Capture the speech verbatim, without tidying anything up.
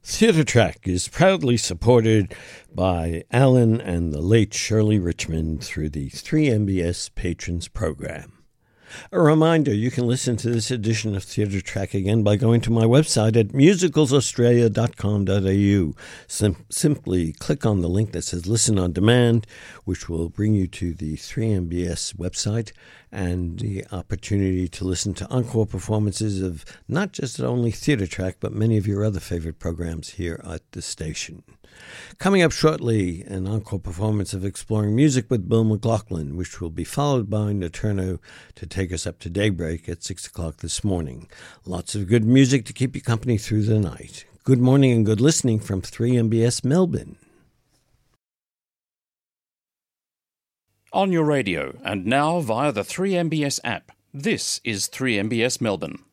Theatre Track is proudly supported by Alan and the late Shirley Richmond through the three M B S Patrons Program. A reminder, you can listen to this edition of Theatre Track again by going to my website at musicals australia dot com dot a u. Sim- simply click on the link that says Listen on Demand, which will bring you to the three M B S website and the opportunity to listen to encore performances of not just only Theatre Track, but many of your other favorite programs here at the station. Coming up shortly, an encore performance of Exploring Music with Bill McLaughlin, which will be followed by Noturno to take us up to daybreak at six o'clock this morning. Lots of good music to keep you company through the night. Good morning and good listening from three M B S Melbourne. On your radio and now via the three M B S app, this is three M B S Melbourne.